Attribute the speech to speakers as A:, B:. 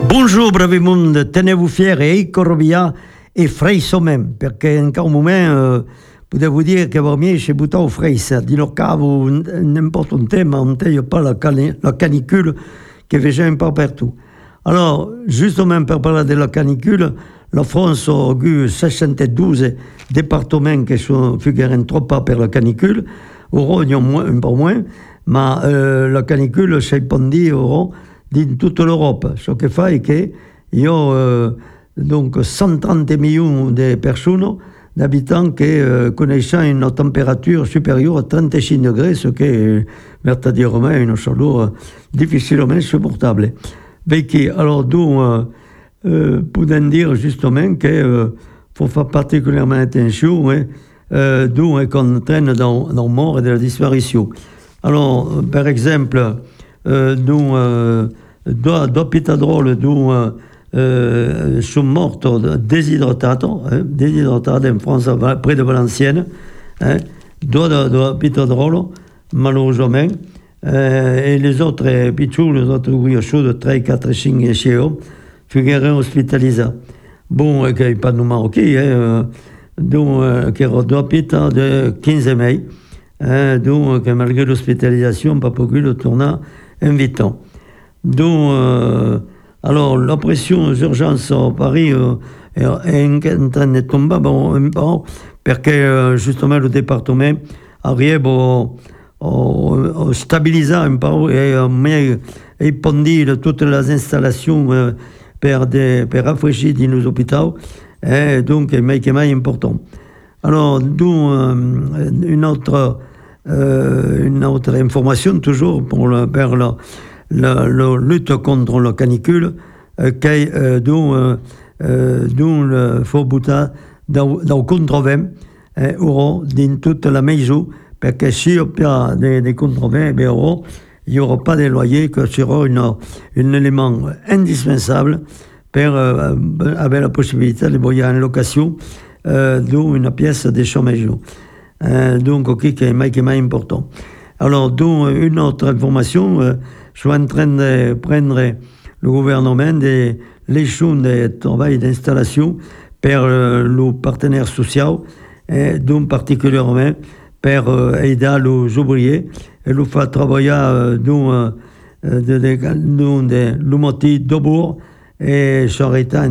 A: Bonjour bravi monde, tenez-vous fiers et corvia e freiso même, perché in un moment potevo dire che per me c'è buttato freisa, di lo cavo n'importe un tema, on ne pas la canicule qui fait un peu partout. Alors, justement, pour parler de la canicule, la France a eu 72 départements qui sont figurés trop pas per la canicule, il y a un peu moins, mais la canicule, c'est pendant dans toute l'Europe. Ce qui fait qu'il y a donc 130 millions de personnes, d'habitants qui connaissent une température supérieure à 35 degrés, ce qui est vertadirement une chaleur difficilement supportable. Alors, donc, pouvons dire justement qu'il faut faire particulièrement attention, d'où qu'on traîne dans la mort et de la disparition. Alors, par exemple, d'hôpital d'où sont morts déshydratés en France, près de Valenciennes, d'hôpital malheureusement, et les autres pitchous, les autres guillochos de 3, 4, 5 chiots, figurent hospitalisés. Bon, qu'il n'y a pas de marocains, qui est d'hôpital de 15 mai, donc malgré l'hospitalisation, pas beaucoup de tournant invitant. Donc, alors, la pression aux urgences à Paris est en train de tomber un peu, parce que justement le département arrive à stabiliser un peu et à épandir toutes les installations pour rafraîchir dans nos hôpitaux, et donc c'est important. Alors, d'où une autre information, toujours pour la lutte contre la canicule, dont le faut bouter dans contre-vent dans toute la maison, parce que s'il n'y a pas de contre-vent, il n'y aura pas de loyer, que sera un élément indispensable pour avoir la possibilité de voyager en location une pièce de chômage. Donc, ok, qui est important. Alors, donc, une autre information, je suis en train de prendre le gouvernement des leçons de travail d'installation pour le partenaire social, et donc particulièrement pour aider les ouvriers et le faire travailler dans le motif de bourg et s'arrêter